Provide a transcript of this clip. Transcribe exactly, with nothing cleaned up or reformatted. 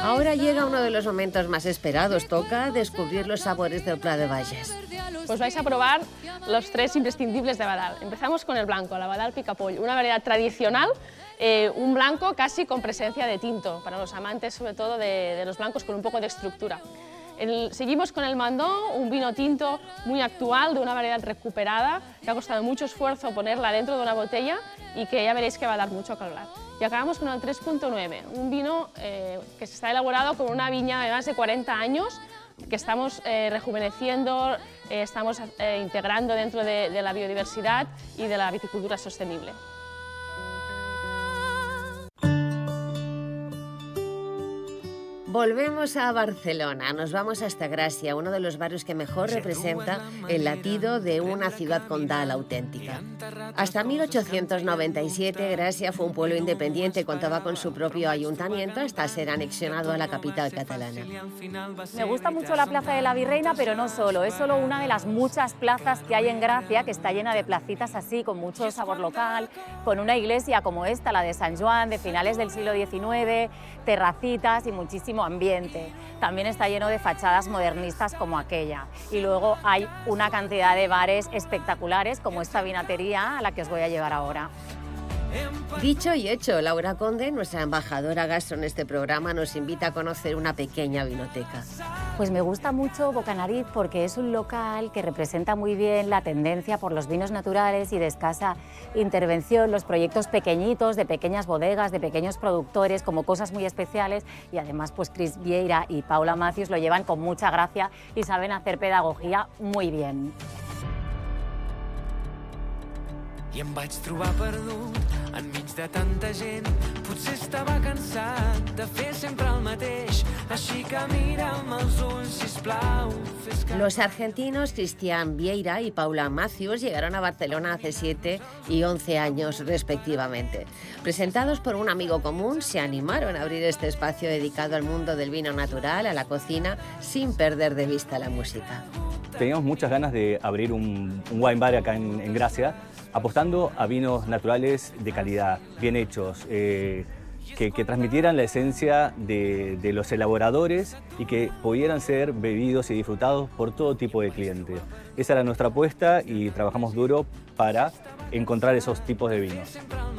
Ahora llega uno de los momentos más esperados. Toca descubrir los sabores del Pla de Bages. Pues vais a probar los tres imprescindibles de Abadal. Empezamos con el blanco, el Abadal Picapoll, una variedad tradicional, eh, un blanco casi con presencia de tinto, para los amantes sobre todo de, de los blancos con un poco de estructura. El, seguimos con el Mandó, un vino tinto muy actual, de una variedad recuperada, que ha costado mucho esfuerzo ponerla dentro de una botella y que ya veréis que va a dar mucho que hablar. Y acabamos con el tres punto nueve, un vino eh, que se está elaborado con una viña de más de cuarenta años, que estamos eh, rejuveneciendo, eh, estamos eh, integrando dentro de, de la biodiversidad y de la viticultura sostenible. Volvemos a Barcelona, nos vamos hasta Gracia, uno de los barrios que mejor representa el latido de una ciudad condal auténtica. Hasta mil ochocientos noventa y siete, Gracia fue un pueblo independiente, contaba con su propio ayuntamiento hasta ser anexionado a la capital catalana. Me gusta mucho la Plaza de la Virreina, pero no solo, es solo una de las muchas plazas que hay en Gracia, que está llena de placitas así, con mucho sabor local, con una iglesia como esta, la de San Joan, de finales del siglo diecinueve, terracitas y muchísimo ambiente. También está lleno de fachadas modernistas como aquella. Y luego hay una cantidad de bares espectaculares como esta vinatería a la que os voy a llevar ahora. Dicho y hecho, Laura Conde, nuestra embajadora gastro en este programa, nos invita a conocer una pequeña vinoteca. Pues me gusta mucho Bocanariz porque es un local que representa muy bien la tendencia por los vinos naturales y de escasa intervención, los proyectos pequeñitos, de pequeñas bodegas, de pequeños productores, como cosas muy especiales, y además pues Chris Vieira y Paula Macius lo llevan con mucha gracia y saben hacer pedagogía muy bien. I em vaig trobar perdut enmig de tanta gent. Potser estava cansat de fer sempre el mateix. Així que mira'm els ulls, sisplau. Fes que... Los argentinos Cristian Vieira y Paula Macius llegaron a Barcelona hace siete y once años respectivamente. Presentados por un amigo común, se animaron a abrir este espacio dedicado al mundo del vino natural, a la cocina, sin perder de vista la música. Teníamos muchas ganas de abrir un, un wine bar acá en, en Gracia, apostando a vinos naturales de calidad, bien hechos, eh, que, que transmitieran la esencia de, de los elaboradores y que pudieran ser bebidos y disfrutados por todo tipo de clientes. Esa era nuestra apuesta y trabajamos duro para encontrar esos tipos de vinos.